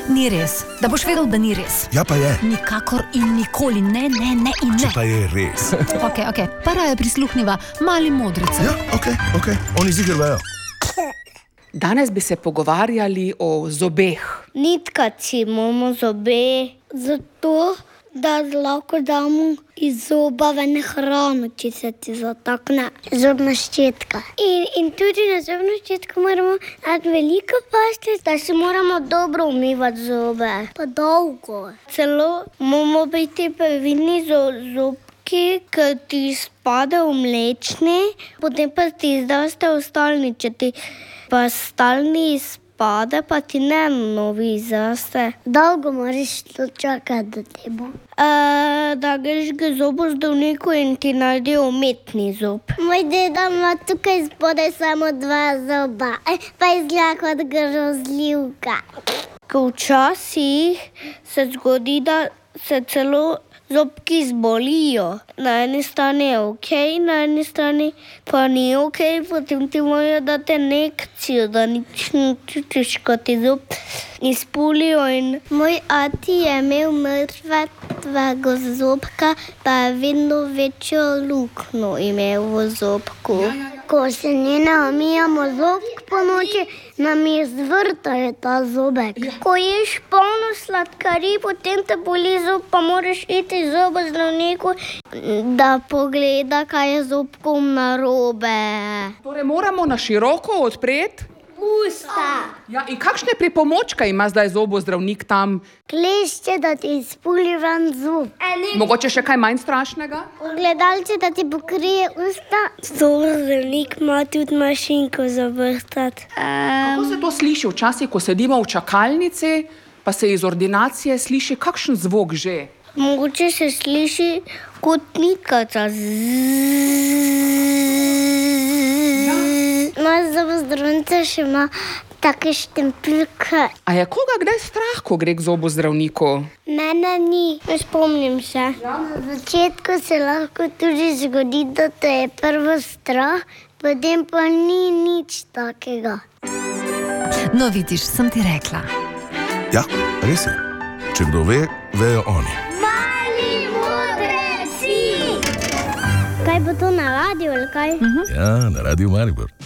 Ni res. Da boš vedel, da ni res. Ja, pa je. Nikakor in nikoli. Ne in ne. Če pa je res. Ok. Para je prisluhniva mali modrice. Ja, ok. Oni ziger vejo. Danes bi se pogovarjali o zobeh. Nitkači imamo zobe zato, da lahko damo iz zoba ven hrano, če se ti zatakne zobna ščetka. In tudi na zobno ščetko moramo dati veliko paste, da si moramo dobro umivati zobe. Pa dolgo. Celo moramo biti previdni zobki, ker ti spade v mlečni, potem pa ti izdaste v stalni, če ti pa stalni spade, pa ti ne novi izdaste. Dolgo moraš to čakati, da te bo. Da greš k zobozdravniku in ti naredi umetni zob. Moj deda ima tukaj spodaj samo 2 zoba, pa izgleda kot grozljivka. Ko včasih se zgodi, da se celo zobki zbolijo. Na eni strani je ok, na eni strani pa ni ok, potem ti morajo dati injekcijo, da nič ne čutiš, ko ti zob izpulijo. In moj ati je imel mrtvega zobka, pa je vedno večjo luknjo imel v zobku. Ko se ne umijamo zobk po noči, nam izvrtajo ta zobek. Ko ješ polno sladkarij, potem te boli zob, pa moraš iti zobozdravniku, da pogleda, kaj je zobkom narobe. Torej moramo na široko odpreti Usta. Ja, in kakšne pripomočke ima zdaj zobozdravnik tam? Klešče, da ti izpuli ven zob. Mogoče še kaj manj strašnega? Ogledalce, da ti pokrije usta. Zobozdravnik ima tudi mašinko za vrtati. Kako se to sliši včasih, ko sedimo v čakalnici, pa se iz ordinacije sliši kakšen zvok že? Mogoče se sliši kot nikaca. Moja zobozdravnica še ima take štempljke. A je koga kdaj strah, ko gre k zobozdravniku? Mene ni, ne spomnim se. Na začetku se lahko tudi zgodi, da te je prvo strah, potem pa ni nič takega. No, vidiš, sem ti rekla. Ja, res je. Če kdo ve, vejo oni. Mali modreci! Kaj bo to na radiju ali kaj? Ja, na Radiu Maribor.